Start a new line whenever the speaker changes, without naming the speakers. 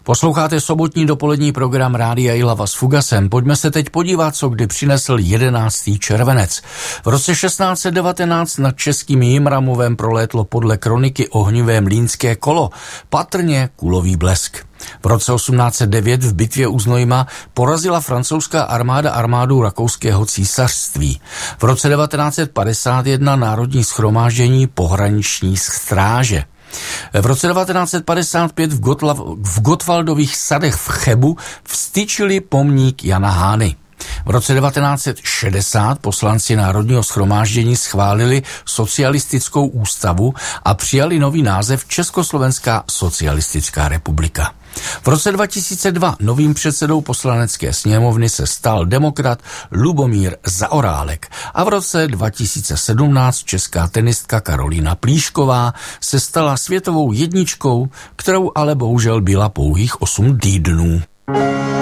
Posloucháte sobotní dopolední program Rádia Ilava s Fugasem. Pojďme se teď podívat, co kdy přinesl 11. červenec. V roce 1619 nad českým Jimramovem prolétlo podle kroniky ohnivé mlýnské kolo, patrně kulový blesk. V roce 1809 v bitvě u Znojma porazila francouzská armáda armádu Rakouského císařství. V roce 1951 Národní shromáždění pohraniční stráže. V roce 1955 v Gottwaldových sadech v Chebu vztyčili pomník Jana Hány. V roce 1960 poslanci Národního shromáždění schválili socialistickou ústavu a přijali nový název Československá socialistická republika. V roce 2002 novým předsedou poslanecké sněmovny se stal demokrat Lubomír Zaorálek a v roce 2017 česká tenistka Karolína Plíšková se stala světovou jedničkou, kterou ale bohužel byla pouhých 8 týdnů.